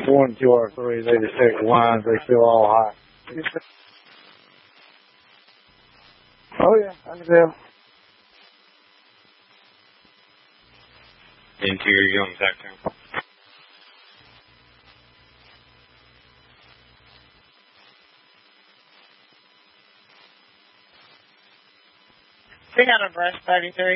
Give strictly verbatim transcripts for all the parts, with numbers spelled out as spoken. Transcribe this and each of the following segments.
One, two R three, they detect lines, they feel all hot. Oh yeah, I can tell. Interior Young Sector. We got a breast thirty-three.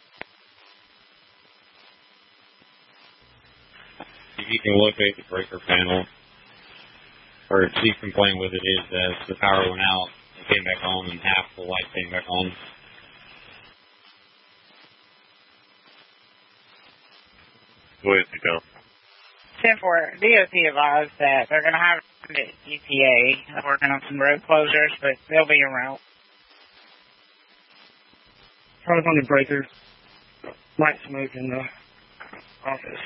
If you can locate the breaker panel, or if she's been playing with it, is as the power went out, it came back on, and half the light came back on. Go ahead, go. ten four, D O T advised that they're going to have the E P A working on some road closures, but they'll be en route. I was on the breakers. Light smoke in the office.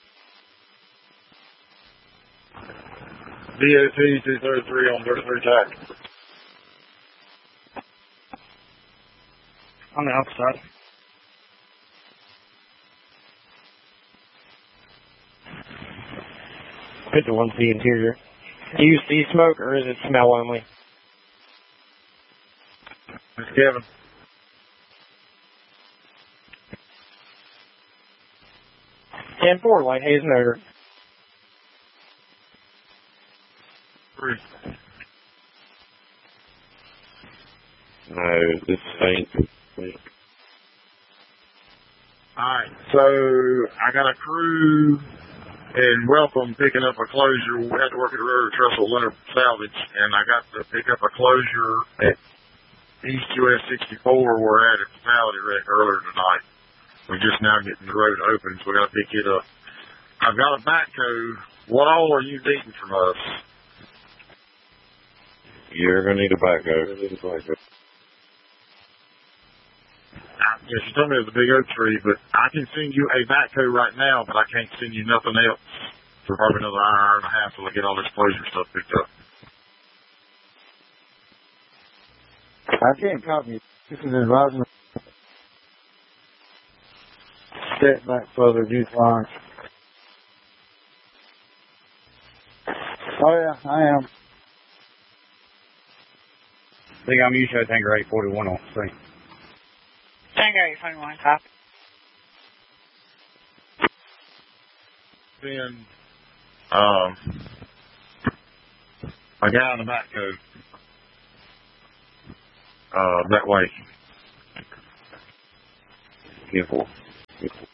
D O T two thirty-three on thirty-three tack. On the outside. Hit the one C interior. Do you see smoke or is it smell only? It's Kevin. ten four, light haze and odor. Three. No, it's faint. Alright, so I got a crew in Welcome picking up a closure. We had to work at the Railroad Trestle Winter Salvage, and I got to pick up a closure at East U S sixty-four where we're at a fatality wreck earlier tonight. We're just now getting the road open, so we got to pick it up. I've got a backhoe. What all are you needing from us? You're going to need a backhoe. Need a backhoe. I, yes, you told me it was a big oak tree, but I can send you a backhoe right now, but I can't send you nothing else for probably another hour and a half till I get all this closure stuff picked up. I can't copy it. This is advising. Step back further, juice lines. Oh yeah, I am. I think I'm usually Tango eight forty-one on screen. Tango eight forty-one, copy. Then, um, a guy in the backhoe, uh, that way. Careful. Careful.